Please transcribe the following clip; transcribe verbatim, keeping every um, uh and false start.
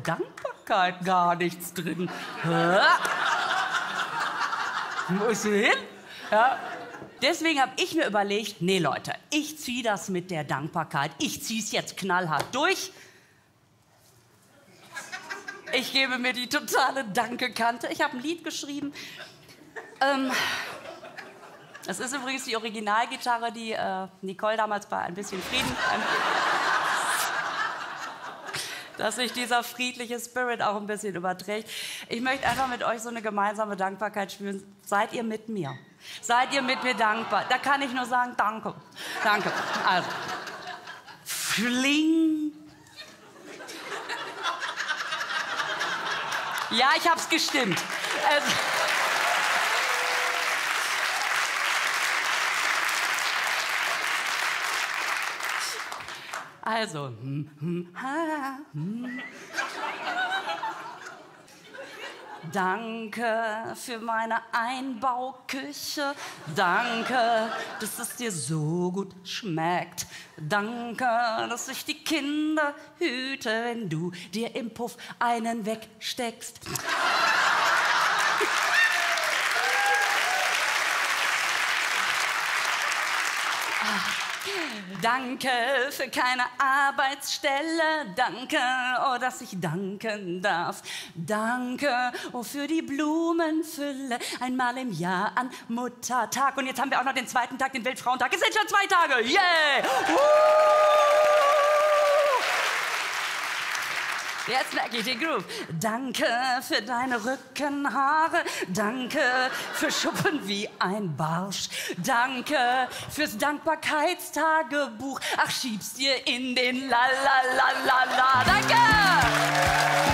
Dankbarkeit gar nichts drin. Hä? Wo ist sie hin? Ja. Deswegen habe ich mir überlegt, nee Leute, ich ziehe das mit der Dankbarkeit. Ich ziehe es jetzt knallhart durch. Ich gebe mir die totale Danke-Kante. Ich habe ein Lied geschrieben. Ähm, das ist übrigens die Originalgitarre, die äh, Nicole damals bei Ein bisschen Frieden... Ähm, dass sich dieser friedliche Spirit auch ein bisschen überträgt. Ich möchte einfach mit euch so eine gemeinsame Dankbarkeit spüren. Seid ihr mit mir? Seid ihr mit mir dankbar? Da kann ich nur sagen, danke. Danke. Also, fling. Ja, ich hab's gestimmt. Also, Also, hm, hm, ha, hm. Danke für meine Einbauküche. Danke, dass es dir so gut schmeckt. Danke, dass ich die Kinder hüte, wenn du dir im Puff einen wegsteckst. Danke für keine Arbeitsstelle. Danke, oh, dass ich danken darf. Danke, oh, für die Blumenfülle. Einmal im Jahr an Muttertag. Und jetzt haben wir auch noch den zweiten Tag, den Weltfrauentag. Es sind schon zwei Tage. Yeah! Uh! Jetzt merke ich den Groove. Danke für deine Rückenhaare. Danke für Schuppen wie ein Barsch. Danke fürs Dankbarkeitstagebuch. Ach, schieb's dir in den La La La La La. Danke!